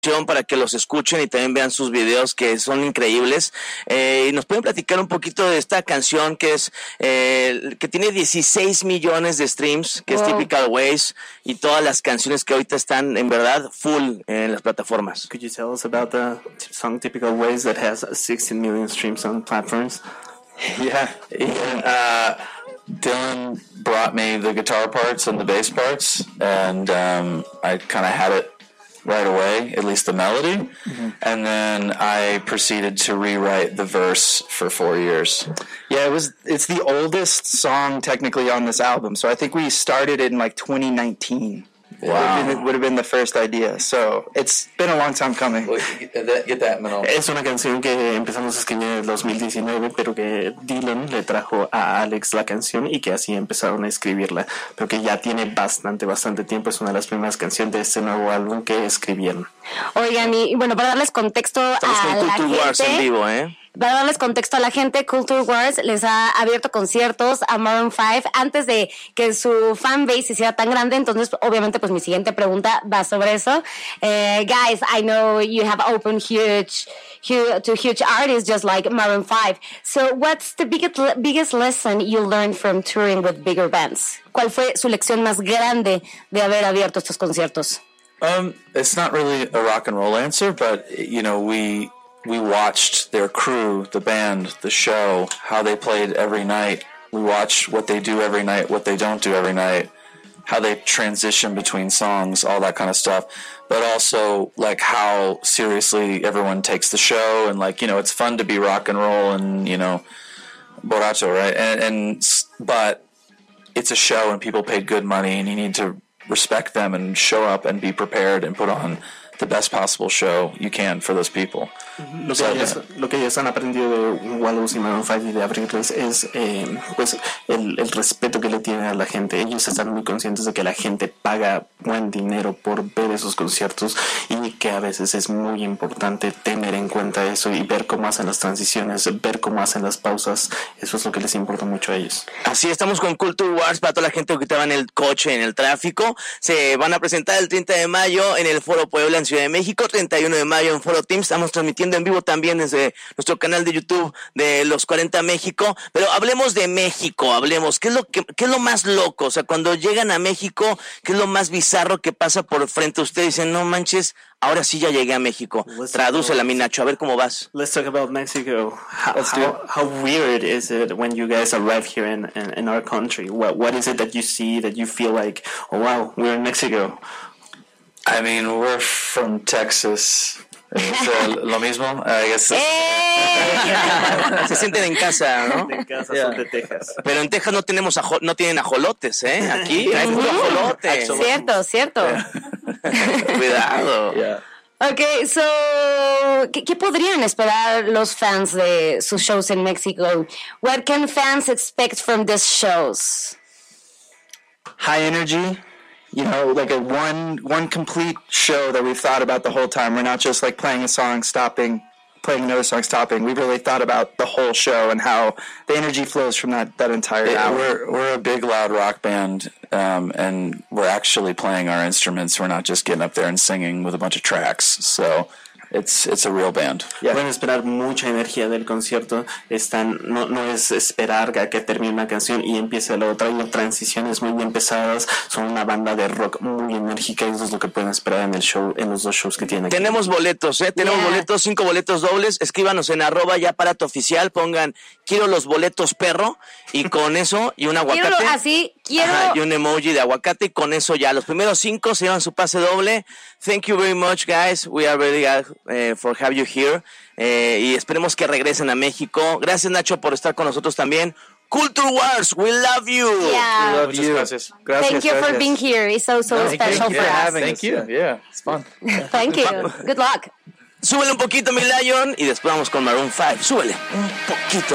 para que los escuchen y también vean sus videos que son increíbles. Y nos pueden platicar un poquito de esta canción que es que tiene 16 millones de streams, que es Typical Ways, y todas las canciones que ahorita están en verdad full en las plataformas. Could you tell us about the song Typical Ways that has 16 million streams on platforms? Yeah. Dylan brought me the guitar parts and the bass parts, and I kind of had it right away, at least the melody, and then I proceeded to rewrite the verse for 4 years. Yeah, it's the oldest song technically on this album, so I think we started it in like 2019. Wow. It would have been the first idea, so it's been a long time coming. Get that, Manolo. Es una canción que empezamos a escribir en el 2019, pero que Dylan le trajo a Alex la canción y que así empezaron a escribirla, pero que ya tiene bastante tiempo. Es una de las primeras canciones de este nuevo álbum que escribieron. Oigan, y bueno, para darles contexto Estamos a con la Culture Wars en gente... vivo, Para darles contexto a la gente, Culture Wars les ha abierto conciertos a Maroon 5 antes de que su fanbase se hiciera tan grande. Entonces, obviamente, pues mi siguiente pregunta va sobre eso. Guys, I know you have opened to huge artists just like Maroon 5. So, what's the biggest lesson you learned from touring with bigger bands? ¿Cuál fue su lección más grande de haber abierto estos conciertos? It's not really a rock and roll answer, but you know, we watched their crew, the band, the show, how they played every night. We watched what they do every night, what they don't do every night, how they transition between songs, all that kind of stuff. But also, like, how seriously everyone takes the show, and, like, you know, it's fun to be rock and roll and, you know, borracho, right? But it's a show and people paid good money, and you need to respect them and show up and be prepared and put on the best possible show you can for those people. Lo que ellos han aprendido de Wallows y Maroon 5 y de abrirles es pues el respeto que le tienen a la gente. Ellos están muy conscientes de que la gente paga buen dinero por ver esos conciertos y que a veces es muy importante tener en cuenta eso y ver cómo hacen las transiciones, ver cómo hacen las pausas. Eso es lo que les importa mucho a ellos. Así estamos con Culture Wars para toda la gente que estaba en el coche, en el tráfico. Se van a presentar el 30 de mayo en el Foro Puebla en Ciudad de México, 31 de mayo en Foro Teams. Estamos transmitiendo en vivo también desde nuestro canal de YouTube de Los 40 México. Pero hablemos de México, ¿qué es lo más loco? O sea, cuando llegan a México, ¿qué es lo más bizarro que pasa por frente a ustedes? Dicen, no manches, ahora sí ya llegué a México. Tradúcela, mi Nacho, a ver cómo vas. Let's talk about Mexico. How weird is it when you guys arrive here in our country? What is it that you see that you feel like, oh wow, we're in Mexico? I mean, we're from Texas. Lo mismo, I guess. Se sienten en casa, ¿no? En casa son de Texas. Pero en Texas no tienen ajolotes, ¿eh? Aquí hay mucho ajolote. Cierto. Cuidado. Yeah. Okay, so, ¿qué podrían esperar los fans de sus shows en México? What can fans expect from these shows? High energy, you know, like a one complete show that we've thought about the whole time. We're not just like playing a song, stopping, playing another song, stopping. We've really thought about the whole show and how the energy flows from that entire hour. We're a big, loud rock band, and we're actually playing our instruments. We're not just getting up there and singing with a bunch of tracks. So it's a real band. Yeah. Pueden esperar mucha energía del concierto. No es esperar a que termine una canción y empiece la otra. Hay transiciones muy bien pesadas. Son una banda de rock muy enérgica y eso es lo que pueden esperar en el show, en los dos shows que tienen aquí. Tenemos boletos, tenemos boletos, 5 boletos dobles. Escríbanos en @yaparato_oficial, pongan quiero los boletos perro y con eso y un aguacate. Quiero y un emoji de aguacate y con eso ya los primeros 5 se llevan su pase doble. Thank you very much, guys. We are really glad for have you here. Y esperemos que regresen a México. Gracias, Nacho, por estar con nosotros también. Culture Wars, we love you. Yeah. We love you. Gracias. Thank you for being here. It's so special for us. Thank you. Yeah, it's fun. Thank you. Good luck. Súbele un poquito, mi Lion, y después vamos con Maroon 5. Súbele un poquito.